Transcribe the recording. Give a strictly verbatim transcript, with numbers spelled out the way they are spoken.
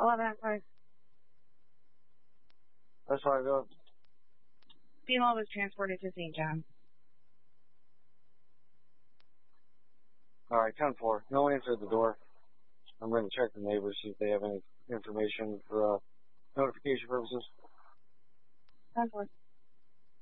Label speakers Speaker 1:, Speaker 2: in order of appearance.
Speaker 1: eleven at five.
Speaker 2: That's why I go.
Speaker 1: Female was transported to Saint John.
Speaker 2: Alright, ten four. No answer at the door. I'm going to check the neighbors, see if they have any information for uh, notification purposes.
Speaker 1: ten four.